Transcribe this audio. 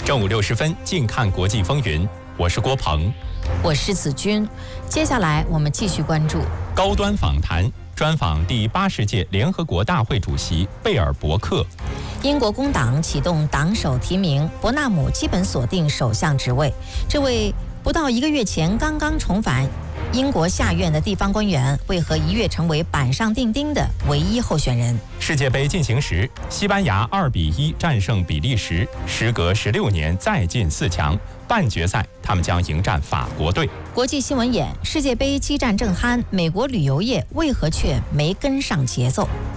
正午60分，近看国际风云，我是郭鹏， 我是子君。接下来我们继续关注高端访谈，专访第80届联合国大会主席贝尔伯克。 英国工党启动党首提名，伯纳姆基本锁定首相职位。这位不到1个月前刚刚重返英国下院的地方官员，为何一跃成为板上钉钉的唯一候选人？ 世界杯进行时，西班牙2-1战胜比利时，时隔16年再进4强。半决赛，他们将迎战法国队。 国际新闻眼：世界杯激战正酣，美国旅游业为何却没跟上节奏？